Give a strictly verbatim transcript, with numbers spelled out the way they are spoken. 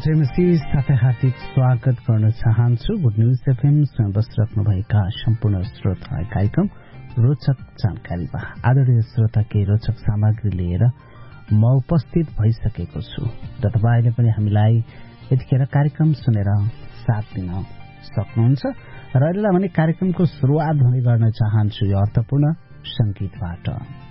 प्रेमसी साथै हार्दिक स्वागत गर्न चाहन्छु। गुड न्यूज एफएम स्वयं बसिराख्नुभएका सम्पूर्ण श्रोतालाई कार्यक्रम रोचक जानकारीमा आदरणीय श्रोता केही रोचक सामग्री लिएर म उपस्थित भइसकेको छु र तपाईले पनि हामीलाई यतिखेर कार्यक्रम सुनेर साथ दिन सक्नुहुन्छ र अहिले भने कार्यक्रमको सुरुवात भने गर्न चाहन्छु यो अर्थपूर्ण संगीतबाट।